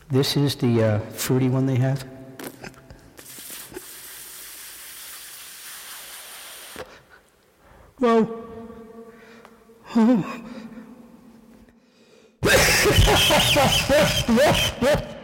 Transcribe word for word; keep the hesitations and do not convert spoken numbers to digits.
This is the uh, fruity one they have. Whoa. Oh.